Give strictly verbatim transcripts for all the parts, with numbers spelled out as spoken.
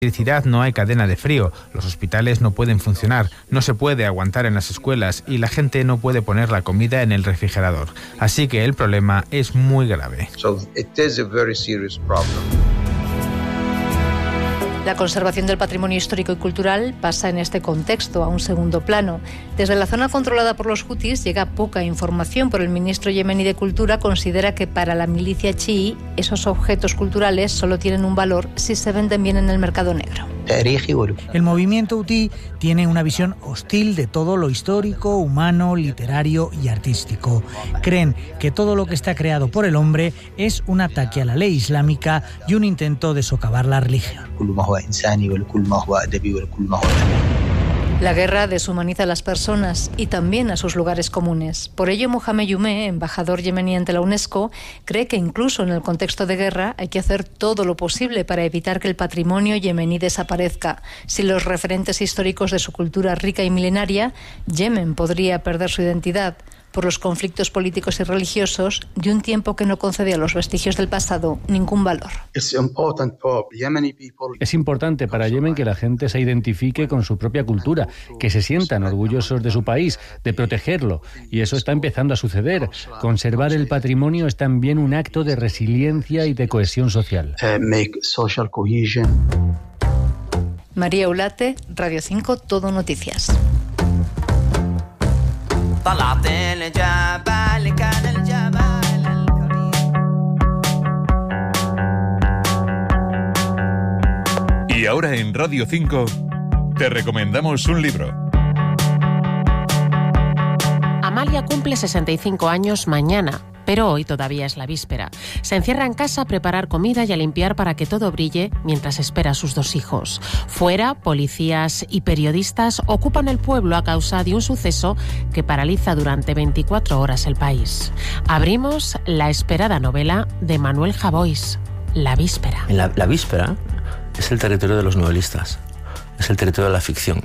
electricidad, no hay cadena de frío, los hospitales no pueden funcionar, no se puede aguantar en las escuelas y la gente no puede poner la comida en el refrigerador. Así que el problema es muy grave. So it is a very serious problem. La conservación del patrimonio histórico y cultural pasa en este contexto a un segundo plano. Desde la zona controlada por los hutis llega poca información, pero el ministro yemení de Cultura considera que para la milicia chií esos objetos culturales solo tienen un valor si se venden bien en el mercado negro. El movimiento hutí tiene una visión hostil de todo lo histórico, humano, literario y artístico. Creen que todo lo que está creado por el hombre es un ataque a la ley islámica y un intento de socavar la religión. La guerra deshumaniza a las personas y también a sus lugares comunes. Por ello, Mohamed Yume, embajador yemení ante la UNESCO, cree que incluso en el contexto de guerra hay que hacer todo lo posible para evitar que el patrimonio yemení desaparezca. Sin los referentes históricos de su cultura rica y milenaria, Yemen podría perder su identidad por los conflictos políticos y religiosos de un tiempo que no concede a los vestigios del pasado ningún valor. Es importante para Yemen que la gente se identifique con su propia cultura, que se sientan orgullosos de su país, de protegerlo. Y eso está empezando a suceder. Conservar el patrimonio es también un acto de resiliencia y de cohesión social. María Ulate, Radio cinco, Todo Noticias. طلعت الجبل كان الجبل الكريم. Y ahora en Radio cinco te recomendamos un libro. Amalia cumple sesenta y cinco años mañana, pero hoy todavía es la víspera. Se encierra en casa a preparar comida y a limpiar para que todo brille mientras espera a sus dos hijos. Fuera, policías y periodistas ocupan el pueblo a causa de un suceso que paraliza durante veinticuatro horas el país. Abrimos la esperada novela de Manuel Javois, La víspera. En la, la víspera es el territorio de los novelistas, es el territorio de la ficción.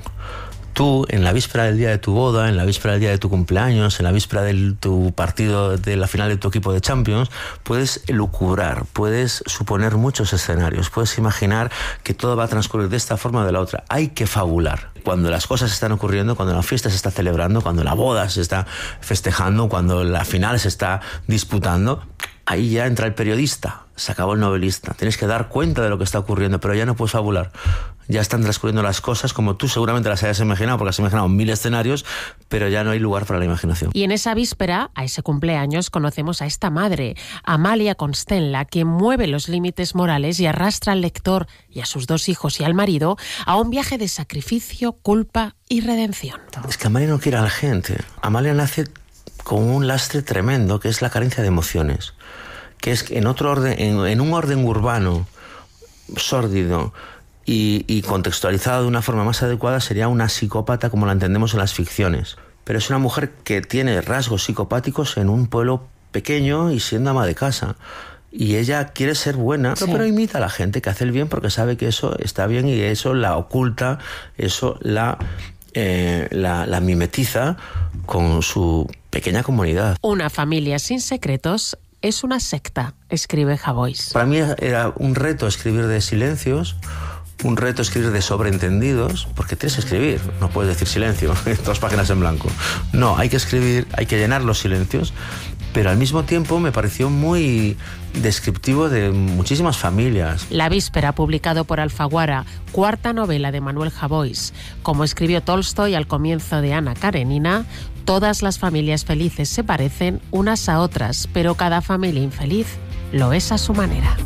Tú, en la víspera del día de tu boda, en la víspera del día de tu cumpleaños, en la víspera de tu partido, de la final de tu equipo de Champions, puedes elucubrar, puedes suponer muchos escenarios, puedes imaginar que todo va a transcurrir de esta forma o de la otra. Hay que fabular. Cuando las cosas están ocurriendo, cuando la fiesta se está celebrando, cuando la boda se está festejando, cuando la final se está disputando, ahí ya entra el periodista, se acabó el novelista. Tienes que dar cuenta de lo que está ocurriendo, pero ya no puedes fabular. Ya están transcurriendo las cosas como tú seguramente las hayas imaginado, porque has imaginado mil escenarios, pero ya no hay lugar para la imaginación. Y en esa víspera, a ese cumpleaños, conocemos a esta madre, Amalia Constenla, quien mueve los límites morales y arrastra al lector y a sus dos hijos y al marido a un viaje de sacrificio, culpa y redención. Es que Amalia no quiere a la gente. Amalia nace con un lastre tremendo, que es la carencia de emociones, que es en otro orden, en, en un orden urbano, sórdido, Y, y contextualizada de una forma más adecuada, sería una psicópata como la entendemos en las ficciones. Pero es una mujer que tiene rasgos psicopáticos en un pueblo pequeño y siendo ama de casa. Y ella quiere ser buena, sí, pero imita a la gente que hace el bien porque sabe que eso está bien y eso la oculta, eso la, eh, la, la mimetiza con su pequeña comunidad. Una familia sin secretos es una secta, escribe Javois. Para mí era un reto escribir de silencios, un reto escribir de sobreentendidos, porque tienes que escribir, no puedes decir silencio, dos páginas en blanco. No, hay que escribir, hay que llenar los silencios, pero al mismo tiempo me pareció muy descriptivo de muchísimas familias. La víspera, publicado por Alfaguara, cuarta novela de Manuel Javois. Como escribió Tolstoy al comienzo de Ana Karenina, todas las familias felices se parecen unas a otras, pero cada familia infeliz lo es a su manera.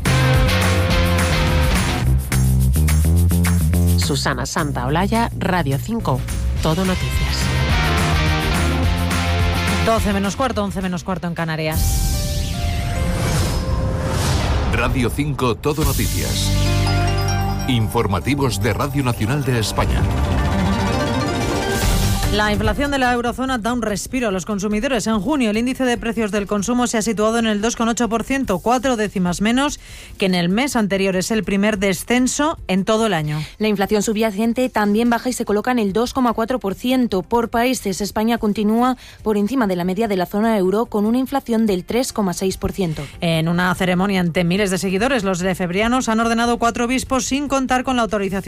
Susana Santaolalla, Radio cinco, Todo Noticias. doce menos cuarto, once menos cuarto en Canarias. Radio cinco, Todo Noticias. Informativos de Radio Nacional de España. La inflación de la eurozona da un respiro a los consumidores. En junio el índice de precios del consumo se ha situado en el dos coma ocho por ciento, cuatro décimas menos que en el mes anterior. Es el primer descenso en todo el año. La inflación subyacente también baja y se coloca en el dos coma cuatro por ciento. Por países, España continúa por encima de la media de la zona euro con una inflación del tres coma seis por ciento. En una ceremonia ante miles de seguidores, los lefebrianos han ordenado cuatro obispos sin contar con la autorización